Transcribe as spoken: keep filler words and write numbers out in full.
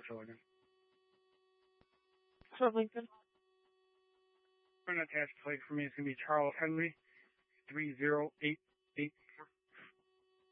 Central again. For Lincoln. Unattached plate for me is going to be Charles Henry, three zero eight eight